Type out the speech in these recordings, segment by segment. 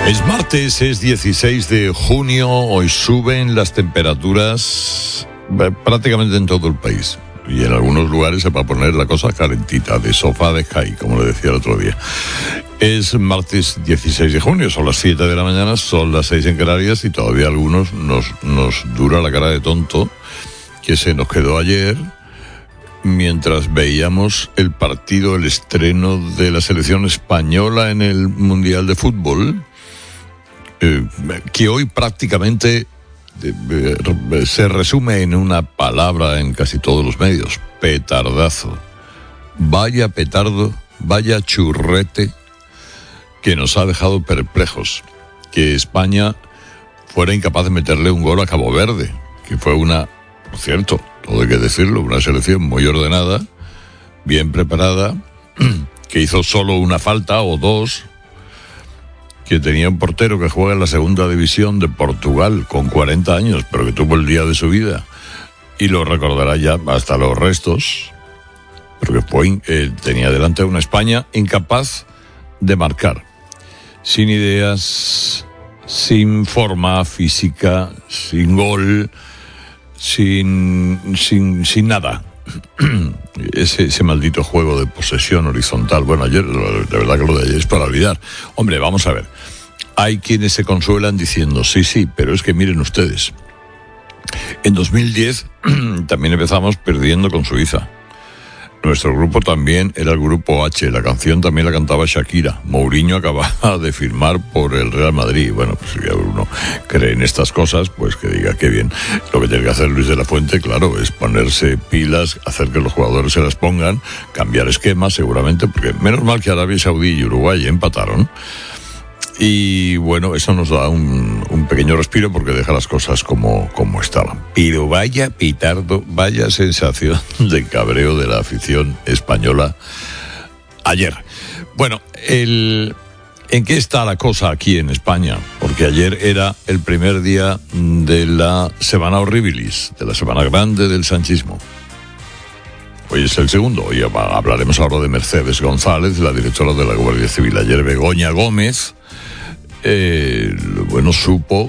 Es martes, es 16 de junio, hoy suben las temperaturas prácticamente en todo el país. Y en algunos lugares se va a poner la cosa calentita, de sofá de high, como le decía el otro día. Es martes 16 de junio, son las 7 de la mañana, son las 6 en Canarias y todavía algunos nos dura la cara de tonto que se nos quedó ayer mientras veíamos el partido, el estreno de la selección española en el Mundial de Fútbol, que hoy prácticamente se resume en una palabra en casi todos los medios: petardazo. Vaya petardo, vaya churrete que nos ha dejado perplejos. Que España fuera incapaz de meterle un gol a Cabo Verde, que fue por cierto, todo hay que decirlo, una selección muy ordenada, bien preparada, que hizo solo una falta o dos, que tenía un portero que juega en la segunda división de Portugal con 40 años, pero que tuvo el día de su vida, y lo recordará ya hasta los restos, porque tenía delante una España incapaz de marcar, sin ideas, sin forma física, sin gol, sin nada. Ese maldito juego de posesión horizontal. Bueno, ayer, de verdad que lo de ayer es para olvidar. Hombre, vamos a ver. Hay quienes se consuelan diciendo, sí, pero es que miren ustedes. En 2010 también empezamos perdiendo con Suiza. Nuestro grupo también era el grupo H. La canción también la cantaba Shakira. Mourinho acababa de firmar por el Real Madrid. Bueno, pues si uno cree en estas cosas, pues que diga qué bien. Lo que tiene que hacer Luis de la Fuente, claro, es ponerse pilas, hacer que los jugadores se las pongan, cambiar esquemas seguramente, porque menos mal que Arabia Saudí y Uruguay empataron. Y bueno, eso nos da un pequeño respiro porque deja las cosas como estaban. Pero vaya pitardo, vaya sensación de cabreo de la afición española ayer. Bueno, ¿en qué está la cosa aquí en España? Porque ayer era el primer día de la Semana Horribilis, de la Semana Grande del Sanchismo. Hoy es el segundo. Hoy hablaremos ahora de Mercedes González, la directora de la Guardia Civil. Ayer Begoña Gómez, supo,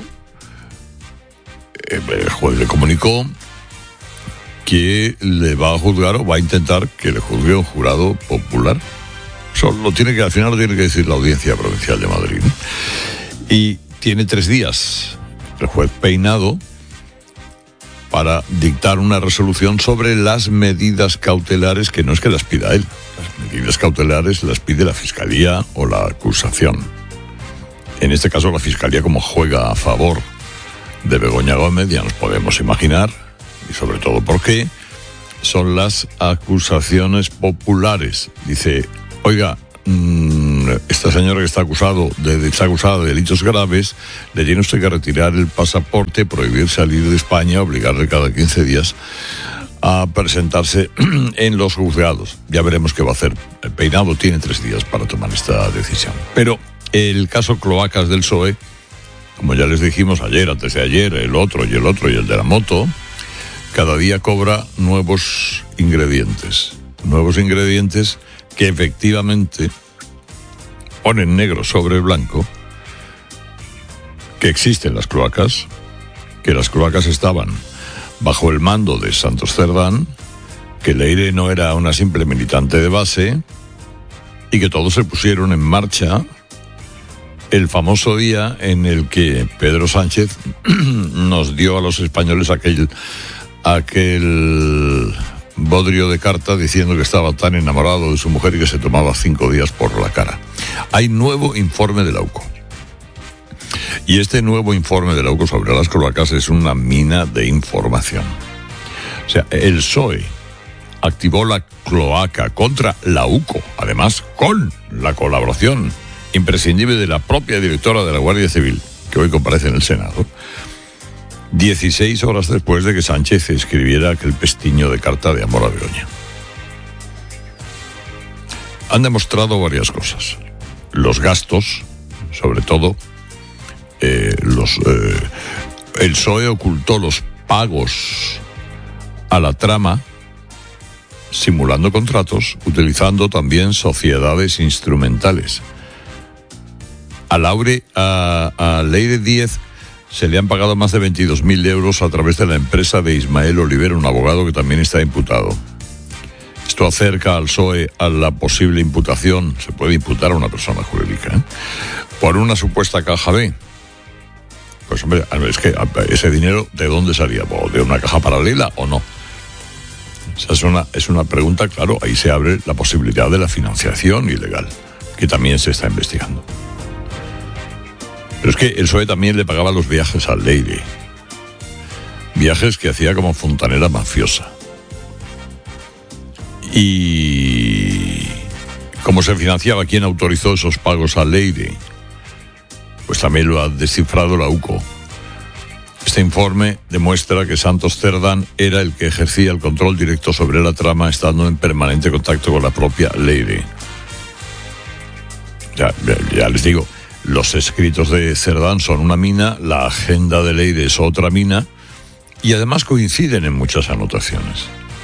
el juez le comunicó que le va a juzgar o va a intentar que le juzgue un jurado popular. Eso al final lo tiene que decir la Audiencia Provincial de Madrid. Y tiene 3 días el juez Peinado para dictar una resolución sobre las medidas cautelares, que no es que las pida él. Las medidas cautelares las pide la Fiscalía o la acusación. En este caso la Fiscalía, como juega a favor de Begoña Gómez, ya nos podemos imaginar, y sobre todo por qué, son las acusaciones populares. Dice, oiga, esta señora que está acusada de delitos graves, le tiene usted que retirar el pasaporte, prohibir salir de España, obligarle cada 15 días a presentarse en los juzgados. Ya veremos qué va a hacer. El Peinado tiene 3 días para tomar esta decisión. Pero el caso Cloacas del PSOE, como ya les dijimos ayer, antes de ayer, el otro y el de la moto, cada día cobra nuevos ingredientes que efectivamente ponen negro sobre blanco que existen las cloacas, que las cloacas estaban bajo el mando de Santos Cerdán, que Leire no era una simple militante de base y que todos se pusieron en marcha el famoso día en el que Pedro Sánchez nos dio a los españoles aquel bodrio de carta diciendo que estaba tan enamorado de su mujer y que se tomaba 5 días por la cara. Hay nuevo informe de la UCO. Y este nuevo informe de la UCO sobre las cloacas es una mina de información. O sea, el PSOE activó la cloaca contra la UCO, además con la colaboración imprescindible de la propia directora de la Guardia Civil, que hoy comparece en el Senado, 16 horas después de que Sánchez escribiera aquel pestiño de carta de amor a Begoña. Han demostrado varias cosas. Los gastos, sobre todo, el PSOE ocultó los pagos a la trama, simulando contratos, utilizando también sociedades instrumentales. A Leire Díez se le han pagado más de 22.000 euros a través de la empresa de Ismael Oliver, un abogado que también está imputado. Esto acerca al PSOE a la posible imputación, se puede imputar a una persona jurídica, por una supuesta caja B. Pues hombre, es que ese dinero, ¿de dónde salía? ¿De una caja paralela o no? O sea, es una pregunta, claro, ahí se abre la posibilidad de la financiación ilegal, que también se está investigando. Pero es que el PSOE también le pagaba los viajes a Leire. Viajes que hacía como fontanera mafiosa. ¿Y cómo se financiaba? ¿Quién autorizó esos pagos a Leire? Pues también lo ha descifrado la UCO. Este informe demuestra que Santos Cerdán era el que ejercía el control directo sobre la trama, estando en permanente contacto con la propia Leire. Ya les digo, los escritos de Cerdán son una mina, la agenda de Leire es otra mina, y además coinciden en muchas anotaciones.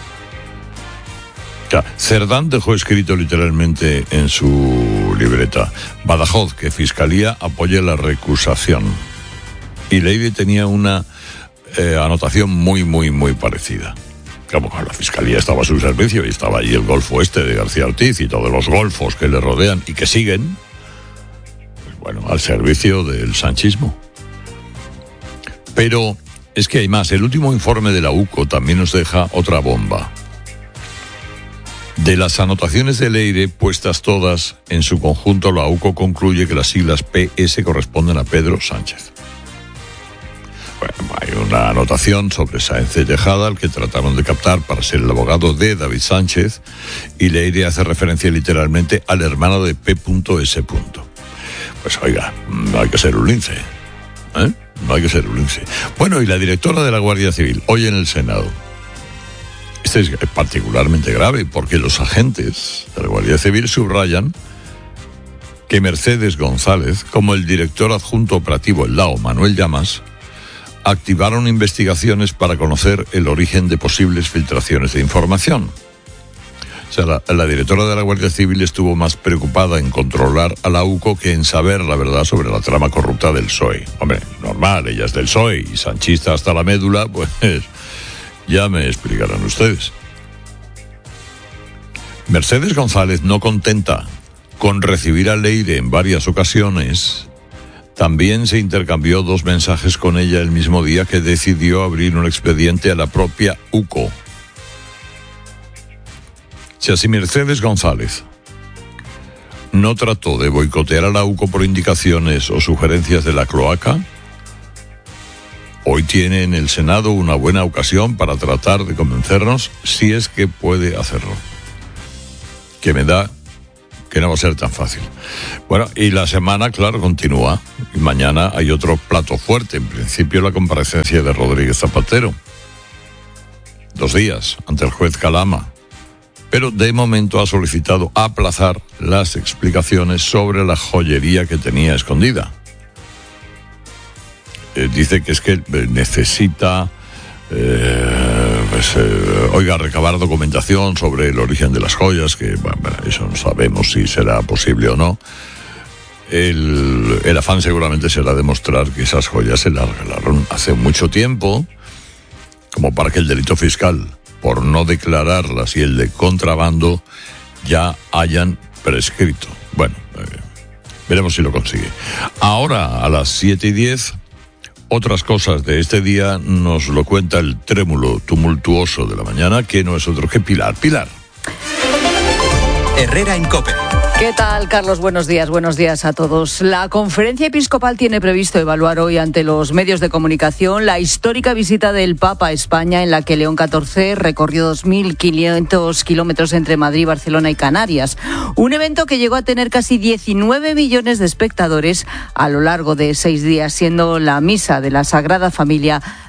Cerdán dejó escrito literalmente en su libreta: Badajoz, que Fiscalía apoye la recusación. Y Leire tenía una anotación muy parecida. Como la Fiscalía estaba a su servicio y estaba allí el Golfo Este de García Ortiz y todos los golfos que le rodean y que siguen, pues bueno, al servicio del sanchismo. Pero es que hay más. El último informe de la UCO también nos deja otra bomba. De las anotaciones de Leire, puestas todas en su conjunto, la UCO concluye que las siglas PS corresponden a Pedro Sánchez. Bueno, hay una anotación sobre Sáenz de Tejada, al que trataron de captar para ser el abogado de David Sánchez, y Leire hace referencia literalmente al hermano de P.S. Pues oiga, no hay que ser un lince, no hay que ser un lince. Bueno, y la directora de la Guardia Civil, hoy en el Senado. Este es particularmente grave porque los agentes de la Guardia Civil subrayan que Mercedes González, como el director adjunto operativo el DAO, Manuel Llamas, activaron investigaciones para conocer el origen de posibles filtraciones de información. O sea, la directora de la Guardia Civil estuvo más preocupada en controlar a la UCO que en saber la verdad sobre la trama corrupta del PSOE. Hombre, normal, ella es del PSOE y sanchista hasta la médula, pues ya me explicarán ustedes. Mercedes González, no contenta con recibir a Leire en varias ocasiones, también se intercambió 2 mensajes con ella el mismo día que decidió abrir un expediente a la propia UCO. Si Mercedes González no trató de boicotear a la UCO por indicaciones o sugerencias de la cloaca, hoy tiene en el Senado una buena ocasión para tratar de convencernos, si es que puede hacerlo. Que me da que no va a ser tan fácil. Bueno, y la semana, claro, continúa. Y mañana hay otro plato fuerte. En principio, la comparecencia de Rodríguez Zapatero. 2 días ante el juez Calama. Pero de momento ha solicitado aplazar las explicaciones sobre la joyería que tenía escondida. Dice que es que necesita recabar documentación sobre el origen de las joyas, que bueno, eso no sabemos si será posible o no. El afán seguramente será demostrar que esas joyas se las regalaron hace mucho tiempo, como para que el delito fiscal por no declararlas y el de contrabando ya hayan prescrito. Bueno, veremos si lo consigue. Ahora, a las 7:10, otras cosas de este día nos lo cuenta el trémulo tumultuoso de la mañana, que no es otro que Pilar. Herrera en COPE. ¿Qué tal, Carlos? Buenos días a todos. La Conferencia Episcopal tiene previsto evaluar hoy ante los medios de comunicación la histórica visita del Papa a España, en la que León XIV recorrió 2.500 kilómetros entre Madrid, Barcelona y Canarias. Un evento que llegó a tener casi 19 millones de espectadores a lo largo de 6 días, siendo la misa de la Sagrada Familia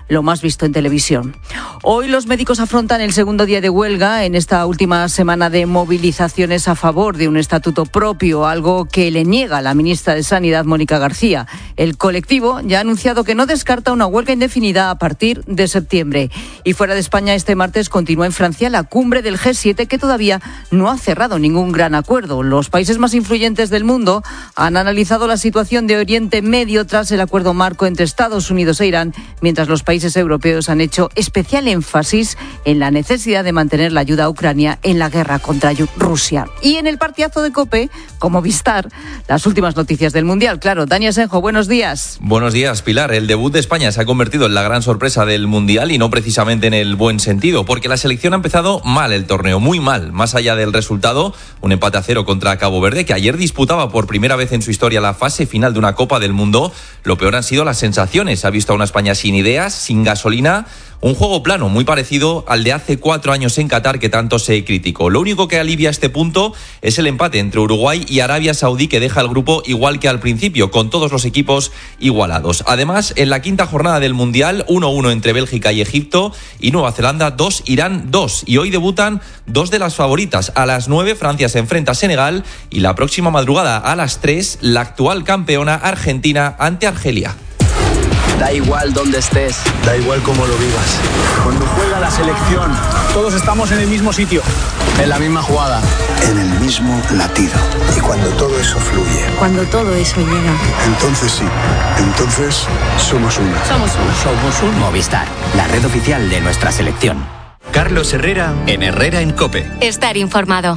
lo más visto en televisión. Hoy los médicos afrontan el segundo día de huelga en esta última semana de movilizaciones a favor de un estatuto propio, algo que le niega la ministra de Sanidad, Mónica García. El colectivo ya ha anunciado que no descarta una huelga indefinida a partir de septiembre. Y fuera de España, este martes continúa en Francia la cumbre del G7, que todavía no ha cerrado ningún gran acuerdo. Los países más influyentes del mundo han analizado la situación de Oriente Medio tras el acuerdo marco entre Estados Unidos e Irán, mientras los países europeos han hecho especial énfasis en la necesidad de mantener la ayuda a Ucrania en la guerra contra Rusia. Y en el partidazo de COPE, como Movistar, las últimas noticias del Mundial. Claro, Dani Asenjo, buenos días. Buenos días, Pilar. El debut de España se ha convertido en la gran sorpresa del Mundial y no precisamente en el buen sentido, porque la selección ha empezado mal el torneo, muy mal. Más allá del resultado, un empate a 0 contra Cabo Verde, que ayer disputaba por primera vez en su historia la fase final de una Copa del Mundo. Lo peor han sido las sensaciones. Ha visto a una España sin ideas, sin gasolina, un juego plano muy parecido al de hace 4 años en Qatar, que tanto se criticó. Lo único que alivia este punto es el empate entre Uruguay y Arabia Saudí, que deja el grupo igual que al principio, con todos los equipos igualados. Además, en la quinta jornada del Mundial, 1-1 entre Bélgica y Egipto, y Nueva Zelanda 2, Irán 2. Y hoy debutan 2 de las favoritas. A las 9 Francia se enfrenta a Senegal y la próxima madrugada a las 3 la actual campeona Argentina ante Argelia. Da igual dónde estés, da igual cómo lo vivas. Cuando juega la selección, todos estamos en el mismo sitio, en la misma jugada, en el mismo latido. Y cuando todo eso fluye, cuando todo eso llega, entonces sí, entonces somos uno. Somos uno. Movistar, la red oficial de nuestra selección. Carlos Herrera en Herrera en COPE. Estar informado.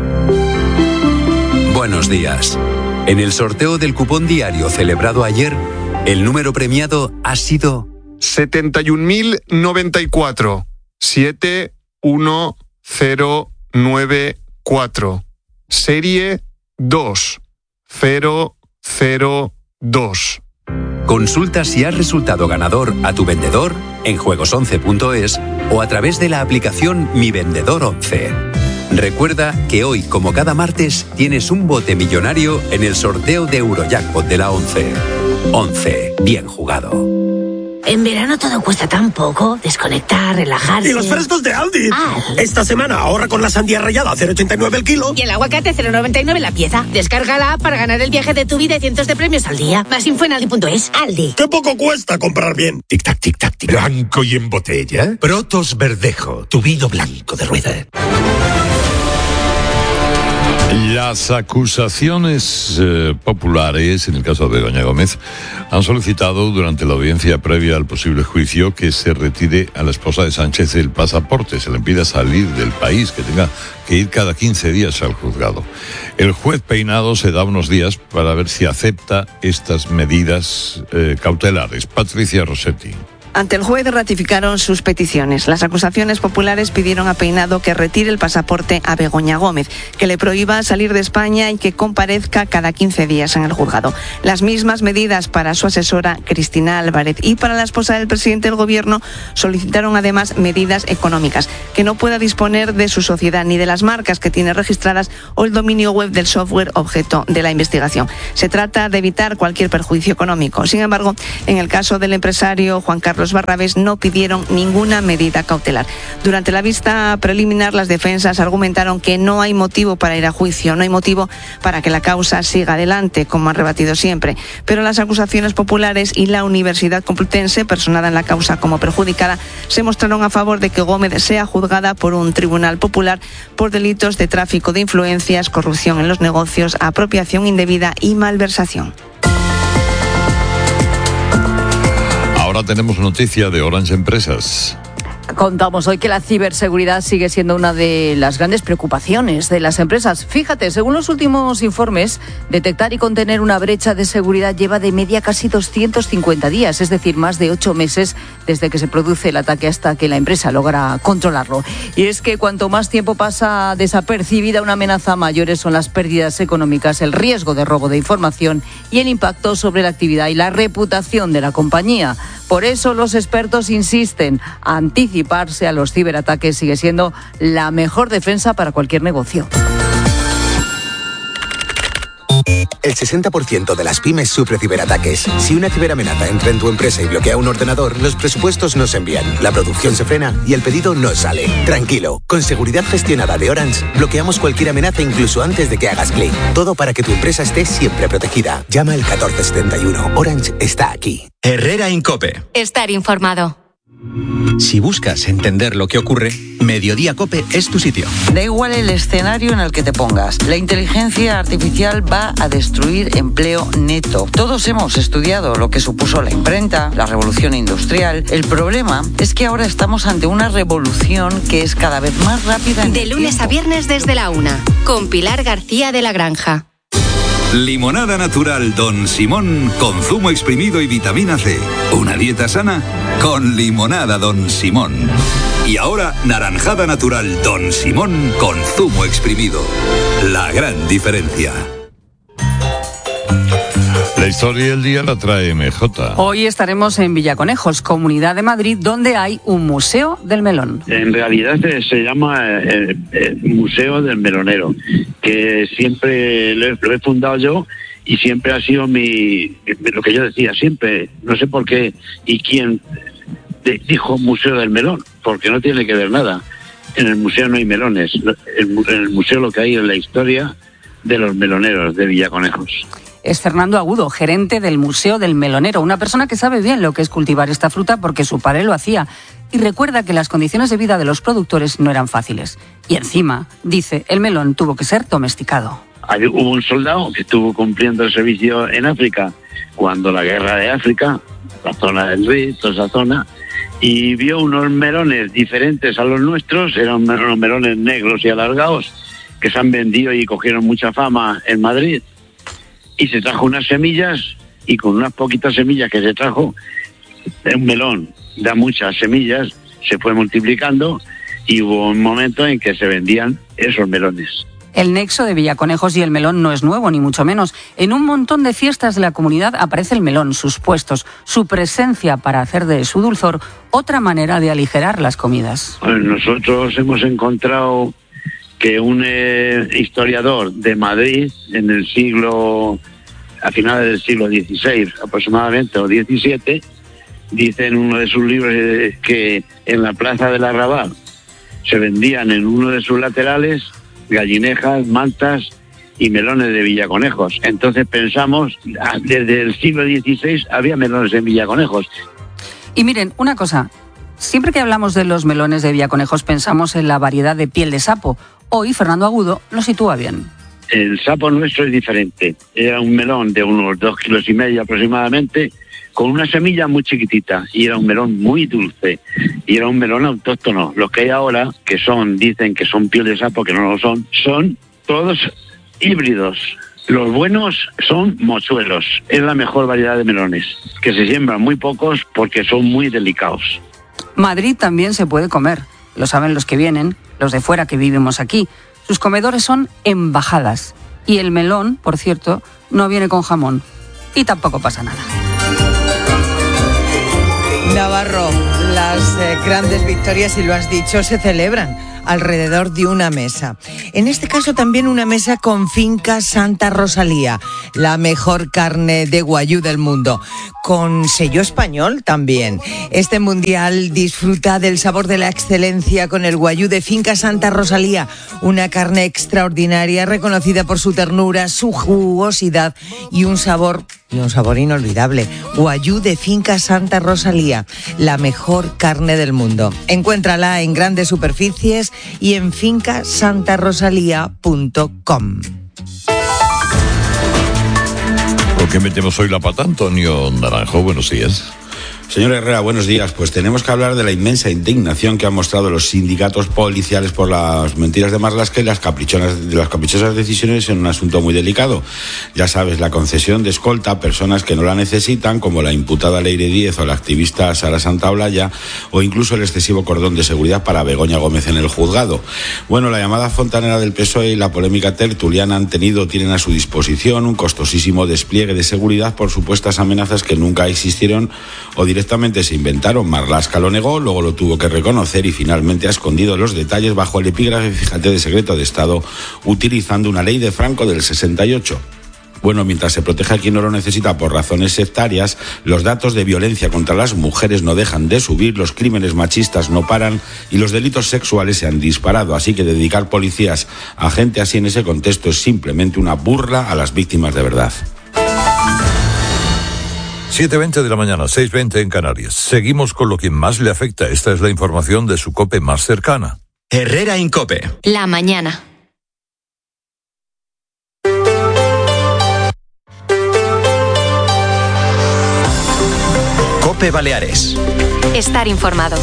Buenos días. En el sorteo del cupón diario celebrado ayer, el número premiado ha sido 71.094. 71094. Serie 2002. Consulta si has resultado ganador a tu vendedor en juegos11.es o a través de la aplicación Mi Vendedor 11. Recuerda que hoy, como cada martes, tienes un bote millonario en el sorteo de Eurojackpot de la 11. 11. Bien jugado. En verano todo cuesta tan poco. Desconectar, relajarse. ¡Y los frescos de Aldi! Ah. Esta semana ahorra con la sandía rallada a 0,89 el kilo. Y el aguacate 0,99 la pieza. Descarga la app para ganar el viaje de tu vida y cientos de premios al día. Más info en aldi.es. Aldi. ¡Qué poco cuesta comprar bien! Tic-tac, tic-tac, tic. ¿Blanco y en botella? Protos Verdejo, tu vino blanco de rueda. Las acusaciones populares, en el caso de Begoña Gómez, han solicitado durante la audiencia previa al posible juicio que se retire a la esposa de Sánchez el pasaporte, se le impida salir del país, que tenga que ir cada 15 días al juzgado. El juez Peinado se da unos días para ver si acepta estas medidas cautelares. Patricia Rossetti. Ante el juez ratificaron sus peticiones. Las acusaciones populares pidieron a Peinado que retire el pasaporte a Begoña Gómez, que le prohíba salir de España y que comparezca cada 15 días en el juzgado. Las mismas medidas para su asesora Cristina Álvarez y para la esposa del presidente del gobierno solicitaron además medidas económicas, que no pueda disponer de su sociedad ni de las marcas que tiene registradas o el dominio web del software objeto de la investigación. Se trata de evitar cualquier perjuicio económico. Sin embargo, en el caso del empresario Juan Carlos Barrabés no pidieron ninguna medida cautelar. Durante la vista preliminar, las defensas argumentaron que no hay motivo para ir a juicio, no hay motivo para que la causa siga adelante, como han rebatido siempre. Pero las acusaciones populares y la Universidad Complutense, personada en la causa como perjudicada, se mostraron a favor de que Gómez sea juzgada por un tribunal popular por delitos de tráfico de influencias, corrupción en los negocios, apropiación indebida y malversación. Ahora tenemos noticia de Orange Empresas. Contamos hoy que la ciberseguridad sigue siendo una de las grandes preocupaciones de las empresas. Fíjate, según los últimos informes, detectar y contener una brecha de seguridad lleva de media casi 250 días, es decir, más de 8 meses desde que se produce el ataque hasta que la empresa logra controlarlo. Y es que cuanto más tiempo pasa desapercibida una amenaza, mayores son las pérdidas económicas, el riesgo de robo de información y el impacto sobre la actividad y la reputación de la compañía. Por eso los expertos insisten, anticiparse a los ciberataques sigue siendo la mejor defensa para cualquier negocio. El 60% de las pymes sufre ciberataques. Si una ciberamenaza entra en tu empresa y bloquea un ordenador, los presupuestos no se envían, la producción se frena y el pedido no sale. Tranquilo, con seguridad gestionada de Orange, bloqueamos cualquier amenaza incluso antes de que hagas clic. Todo para que tu empresa esté siempre protegida. Llama al 1471. Orange está aquí. Herrera Incope. Estar informado. Si buscas entender lo que ocurre, Mediodía Cope es tu sitio. Da igual el escenario en el que te pongas. La inteligencia artificial va a destruir empleo neto. Todos hemos estudiado lo que supuso la imprenta, la revolución industrial. El problema es que ahora estamos ante una revolución que es cada vez más rápida. De lunes a viernes desde la 1, con Pilar García de la Granja. Limonada natural Don Simón con zumo exprimido y vitamina C. Una dieta sana con limonada Don Simón. Y ahora naranjada natural Don Simón con zumo exprimido. La gran diferencia. La historia del día la trae MJ. Hoy estaremos en Villaconejos, Comunidad de Madrid, donde hay un museo del melón. En realidad se llama el Museo del Melonero, que siempre lo he fundado yo y siempre ha sido lo que yo decía siempre, no sé por qué y quién dijo Museo del Melón, porque no tiene que ver nada. En el museo no hay melones, en el museo lo que hay es la historia de los meloneros de Villaconejos. Es Fernando Agudo, gerente del Museo del Melonero, una persona que sabe bien lo que es cultivar esta fruta porque su padre lo hacía y recuerda que las condiciones de vida de los productores no eran fáciles. Y encima, dice, el melón tuvo que ser domesticado. Hubo un soldado que estuvo cumpliendo el servicio en África cuando la guerra de África, la zona del Rif, toda esa zona, y vio unos melones diferentes a los nuestros, eran unos melones negros y alargados que se han vendido y cogieron mucha fama en Madrid. Y se trajo unas semillas y con unas poquitas semillas que se trajo, un melón da muchas semillas, se fue multiplicando y hubo un momento en que se vendían esos melones. El nexo de Villaconejos y el melón no es nuevo, ni mucho menos. En un montón de fiestas de la comunidad aparece el melón, sus puestos, su presencia para hacer de su dulzor otra manera de aligerar las comidas. Pues nosotros hemos encontrado que un historiador de Madrid a finales del siglo XVI aproximadamente, o XVII, dice en uno de sus libros que en la plaza del Arrabal se vendían en uno de sus laterales gallinejas, mantas y melones de Villaconejos. Entonces pensamos, desde el siglo XVI había melones en Villaconejos. Y miren, una cosa, siempre que hablamos de los melones de Villaconejos pensamos en la variedad de piel de sapo. Hoy Fernando Agudo lo sitúa bien. El sapo nuestro es diferente. Era un melón de unos 2,5 kilos aproximadamente, con una semilla muy chiquitita, y era un melón muy dulce, y era un melón autóctono. Los que hay ahora, que dicen que son piel de sapo, que no lo son todos híbridos. Los buenos son mochuelos, es la mejor variedad de melones, que se siembran muy pocos porque son muy delicados. Madrid también se puede comer, lo saben los que vienen, los de fuera que vivimos aquí. Sus comedores son embajadas. Y el melón, por cierto, no viene con jamón. Y tampoco pasa nada. Navarro, las grandes victorias, y lo has dicho, se celebran alrededor de una mesa. En este caso también una mesa con Finca Santa Rosalía, la mejor carne de guayú del mundo, con sello español también. Este mundial disfruta del sabor de la excelencia con el guayú de Finca Santa Rosalía, una carne extraordinaria reconocida por su ternura, su jugosidad y un sabor inolvidable. Guayú de Finca Santa Rosalía, la mejor carne del mundo. Encuéntrala en grandes superficies y en fincasantarosalía.com. ¿Por qué metemos hoy la pata, Antonio Naranjo? Buenos días. Señor Herrera, buenos días. Pues tenemos que hablar de la inmensa indignación que han mostrado los sindicatos policiales por las mentiras de Marlaska y las caprichosas decisiones en un asunto muy delicado. Ya sabes, la concesión de escolta a personas que no la necesitan, como la imputada Leire Díez o la activista Sara Santaolalla, o incluso el excesivo cordón de seguridad para Begoña Gómez en el juzgado. Bueno, la llamada fontanera del PSOE y la polémica tertuliana tienen a su disposición un costosísimo despliegue de seguridad por supuestas amenazas que nunca existieron o directamente se inventaron. Marlaska lo negó, luego lo tuvo que reconocer y finalmente ha escondido los detalles bajo el epígrafe, fíjate, de secreto de Estado, utilizando una ley de Franco del 68. Bueno, mientras se protege a quien no lo necesita por razones sectarias, los datos de violencia contra las mujeres no dejan de subir, los crímenes machistas no paran y los delitos sexuales se han disparado. Así que dedicar policías a gente así en ese contexto es simplemente una burla a las víctimas de verdad. 7:20 de la mañana, 6:20 en Canarias. Seguimos con lo que más le afecta. Esta es la información de su COPE más cercana. Herrera Incope. La mañana. COPE Baleares. Estar informado.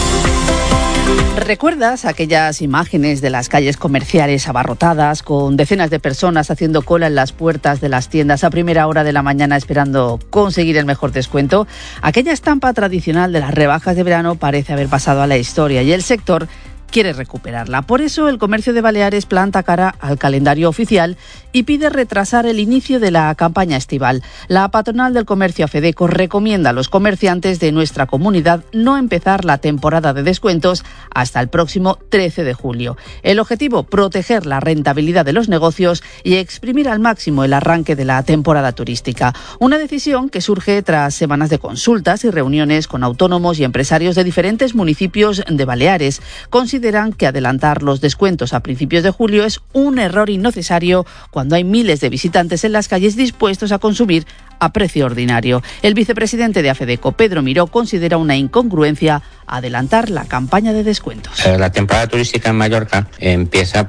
¿Recuerdas aquellas imágenes de las calles comerciales abarrotadas con decenas de personas haciendo cola en las puertas de las tiendas a primera hora de la mañana esperando conseguir el mejor descuento? Aquella estampa tradicional de las rebajas de verano parece haber pasado a la historia y el sector quiere recuperarla. Por eso el comercio de Baleares planta cara al calendario oficial y pide retrasar el inicio de la campaña estival. La patronal del comercio AFEDECO recomienda a los comerciantes de nuestra comunidad no empezar la temporada de descuentos hasta el próximo 13 de julio. El objetivo, proteger la rentabilidad de los negocios y exprimir al máximo el arranque de la temporada turística. Una decisión que surge tras semanas de consultas y reuniones con autónomos y empresarios de diferentes municipios de Baleares. Consideran que adelantar los descuentos a principios de julio es un error innecesario cuando hay miles de visitantes en las calles dispuestos a consumir a precio ordinario. El vicepresidente de AFEDECO, Pedro Miró, considera una incongruencia adelantar la campaña de descuentos. La temporada turística en Mallorca empieza,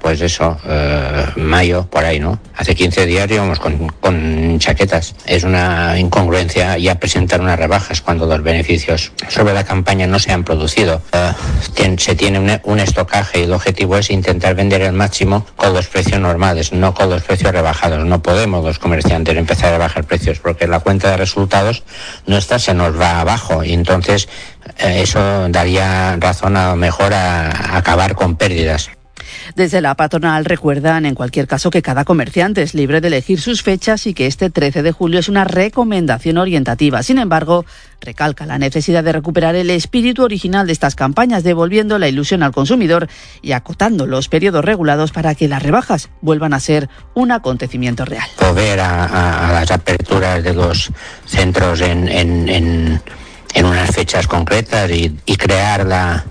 mayo, por ahí, ¿no? Hace 15 días íbamos con chaquetas. Es una incongruencia ya presentar unas rebajas cuando los beneficios sobre la campaña no se han producido. Se tiene un estocaje y el objetivo es intentar vender el máximo con los precios normales, no con los precios rebajados. No podemos los comerciantes empezar a bajar precios porque la cuenta de resultados nuestra se nos va abajo y entonces eso daría razón a lo mejor a acabar con pérdidas. Desde la patronal recuerdan en cualquier caso que cada comerciante es libre de elegir sus fechas y que este 13 de julio es una recomendación orientativa. Sin embargo, recalca la necesidad de recuperar el espíritu original de estas campañas, devolviendo la ilusión al consumidor y acotando los periodos regulados para que las rebajas vuelvan a ser un acontecimiento real. Volver a las aperturas de los centros en unas fechas concretas y crear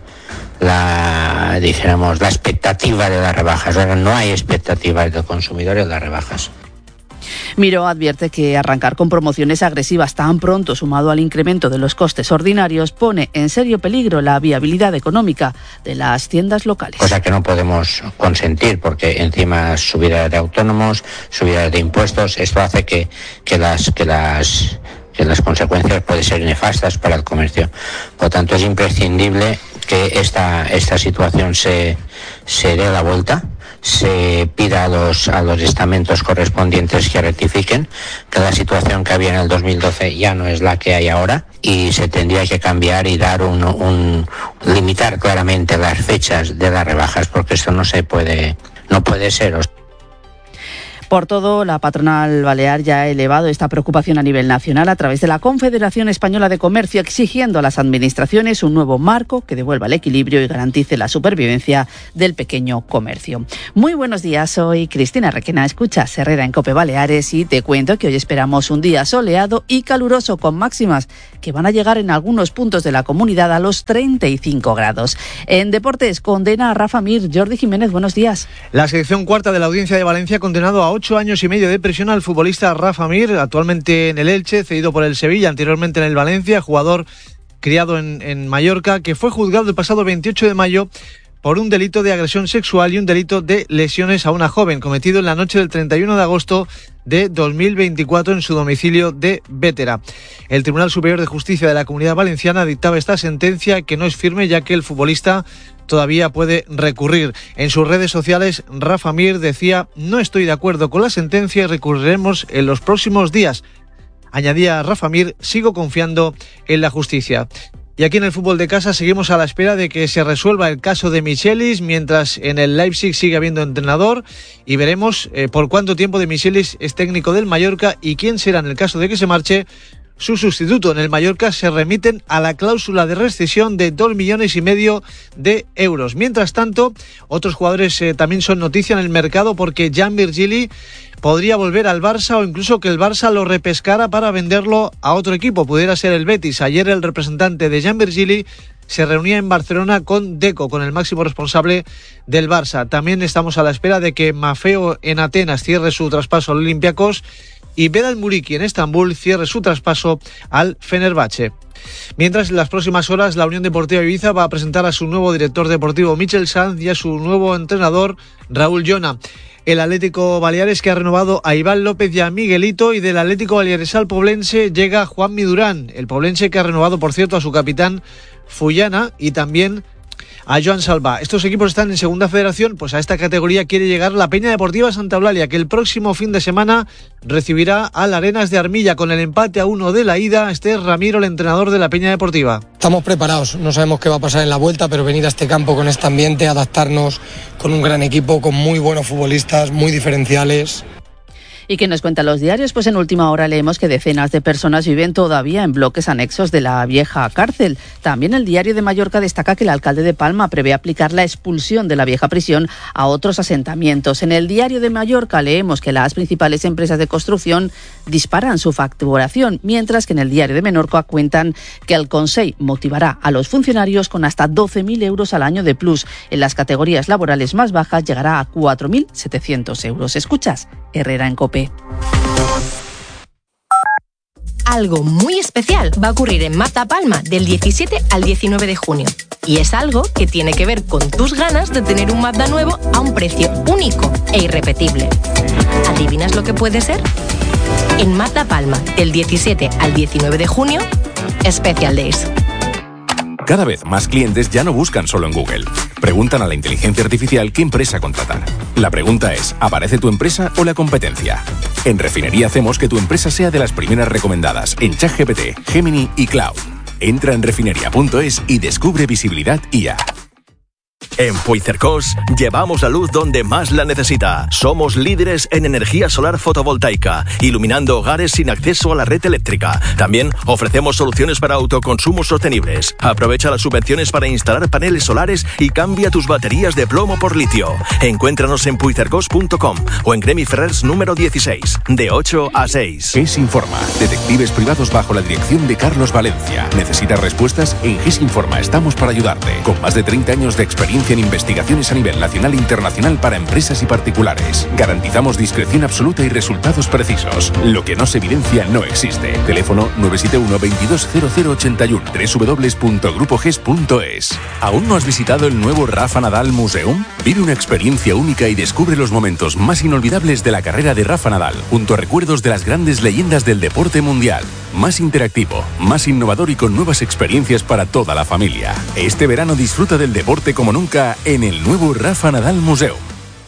la expectativa de las rebajas. Ahora no hay expectativas del consumidor en las rebajas. Miró advierte que arrancar con promociones agresivas tan pronto, sumado al incremento de los costes ordinarios, pone en serio peligro la viabilidad económica de las tiendas locales. Cosa que no podemos consentir porque encima subidas de autónomos, subidas de impuestos, esto hace que las consecuencias pueden ser nefastas para el comercio. Por lo tanto, es imprescindible que esta situación se dé la vuelta, se pida a los estamentos correspondientes que rectifiquen, que la situación que había en el 2012 ya no es la que hay ahora y se tendría que cambiar y dar limitar claramente las fechas de las rebajas porque esto no puede ser. Por todo, la patronal balear ya ha elevado esta preocupación a nivel nacional a través de la Confederación Española de Comercio, exigiendo a las administraciones un nuevo marco que devuelva el equilibrio y garantice la supervivencia del pequeño comercio. Muy buenos días, soy Cristina Requena, escuchas Herrera en COPE Baleares y te cuento que hoy esperamos un día soleado y caluroso con máximas que van a llegar en algunos puntos de la comunidad a los 35 grados. En deportes, condena a Rafa Mir. Jordi Jiménez, buenos días. La sección cuarta de la Audiencia de Valencia ha condenado a 8 años y medio de prisión al futbolista Rafa Mir, actualmente en el Elche, cedido por el Sevilla, anteriormente en el Valencia, jugador criado en Mallorca, que fue juzgado el pasado 28 de mayo por un delito de agresión sexual y un delito de lesiones a una joven, cometido en la noche del 31 de agosto de 2024 en su domicilio de Bétera. El Tribunal Superior de Justicia de la Comunidad Valenciana dictaba esta sentencia que no es firme, ya que el futbolista todavía puede recurrir. En sus redes sociales, Rafa Mir decía: no estoy de acuerdo con la sentencia y recurriremos en los próximos días. Añadía Rafa Mir: sigo confiando en la justicia. Y aquí en el fútbol de casa seguimos a la espera de que se resuelva el caso de Michelis, mientras en el Leipzig sigue habiendo entrenador, y veremos por cuánto tiempo de Michelis es técnico del Mallorca y quién será, en el caso de que se marche, su sustituto. En el Mallorca se remiten a la cláusula de rescisión de 2,5 millones de euros. Mientras tanto, otros jugadores también son noticia en el mercado porque Jan Virgili podría volver al Barça o incluso que el Barça lo repescara para venderlo a otro equipo. Pudiera ser el Betis. Ayer el representante de Jan Virgili se reunía en Barcelona con Deco, con el máximo responsable del Barça. También estamos a la espera de que Maffeo en Atenas cierre su traspaso al Olympiacos y Vedat Muriqi en Estambul cierre su traspaso al Fenerbahce. Mientras, en las próximas horas, la Unión Deportiva Ibiza va a presentar a su nuevo director deportivo Michel Sanz y a su nuevo entrenador Raúl Llona. El Atlético Baleares, que ha renovado a Iván López y a Miguelito, y del Atlético Balearesal Poblense llega Juanmi Durán, el poblense que ha renovado, por cierto, a su capitán Fullana y también a Joan Salva. Estos equipos están en segunda federación, pues a esta categoría quiere llegar la Peña Deportiva Santa Eulalia, que el próximo fin de semana recibirá al Arenas de Armilla. Con el empate a 1 de la ida, este es Ramiro, el entrenador de la Peña Deportiva. Estamos preparados, no sabemos qué va a pasar en la vuelta, pero venir a este campo con este ambiente, adaptarnos con un gran equipo, con muy buenos futbolistas, muy diferenciales. ¿Y qué nos cuentan los diarios? Pues en última hora leemos que decenas de personas viven todavía en bloques anexos de la vieja cárcel. También el Diario de Mallorca destaca que el alcalde de Palma prevé aplicar la expulsión de la vieja prisión a otros asentamientos. En el Diario de Mallorca leemos que las principales empresas de construcción disparan su facturación, mientras que en el Diario de Menorca cuentan que el Consell motivará a los funcionarios con hasta 12.000 euros al año de plus. En las categorías laborales más bajas llegará a 4.700 euros. Escuchas Herrera en COPE. Algo muy especial va a ocurrir en Mata Palma del 17 al 19 de junio. Y es algo que tiene que ver con tus ganas de tener un Mazda nuevo a un precio único e irrepetible. ¿Adivinas lo que puede ser? En Mata Palma del 17 al 19 de junio, Special Days. Cada vez más clientes ya no buscan solo en Google. Preguntan a la inteligencia artificial qué empresa contratar. La pregunta es, ¿aparece tu empresa o la competencia? En Refinería hacemos que tu empresa sea de las primeras recomendadas en ChatGPT, Gemini y Cloud. Entra en refinería.es y descubre visibilidad IA. En Puigcercós llevamos la luz donde más la necesita. Somos líderes en energía solar fotovoltaica, iluminando hogares sin acceso a la red eléctrica. También ofrecemos soluciones para autoconsumos sostenibles. Aprovecha las subvenciones para instalar paneles solares y cambia tus baterías de plomo por litio. Encuéntranos en puigcercós.com o en Gremi Ferrers número 16, de 8 a 6. GES Informa, detectives privados bajo la dirección de Carlos Valencia. ¿Necesitas respuestas? En GES Informa estamos para ayudarte. Con más de 30 años de experiencia en investigaciones a nivel nacional e internacional para empresas y particulares. Garantizamos discreción absoluta y resultados precisos. Lo que no se evidencia no existe. Teléfono 971 220081 www.grupoges.es. ¿Aún no has visitado el nuevo Rafa Nadal Museum? Vive una experiencia única y descubre los momentos más inolvidables de la carrera de Rafa Nadal, junto a recuerdos de las grandes leyendas del deporte mundial. Más interactivo, más innovador y con nuevas experiencias para toda la familia. Este verano disfruta del deporte como nunca en el nuevo Rafa Nadal Museum.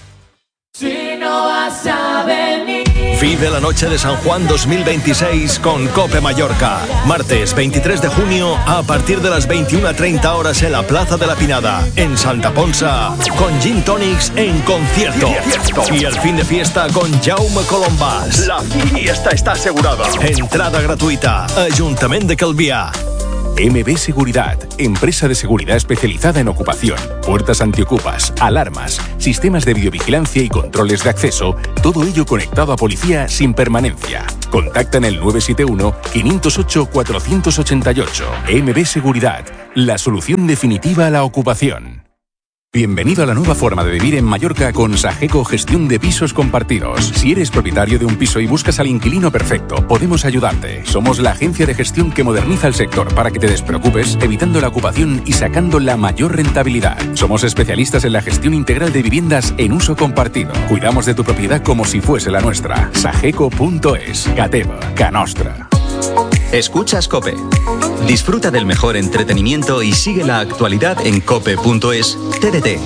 Si no vas a venir. Vive la noche de San Juan 2026 con COPE Mallorca. Martes 23 de junio a partir de las 21:30 horas en la Plaza de la Pinada, en Santa Ponsa, con Gin Tonics en concierto. Y el fin de fiesta con Jaume Colombás. La fiesta está asegurada. Entrada gratuita. Ayuntamiento de Calviá. MB Seguridad, empresa de seguridad especializada en ocupación, puertas antiocupas, alarmas, sistemas de videovigilancia y controles de acceso, todo ello conectado a policía sin permanencia. Contacta en el 971-508-488. MB Seguridad, la solución definitiva a la ocupación. Bienvenido a la nueva forma de vivir en Mallorca con Sageco Gestión de Pisos Compartidos. Si eres propietario de un piso y buscas al inquilino perfecto, podemos ayudarte. Somos la agencia de gestión que moderniza el sector para que te despreocupes, evitando la ocupación y sacando la mayor rentabilidad. Somos especialistas en la gestión integral de viviendas en uso compartido. Cuidamos de tu propiedad como si fuese la nuestra. Sageco.es. Cateva. Canostra. Escuchas COPE. Disfruta del mejor entretenimiento y sigue la actualidad en cope.es, TDT,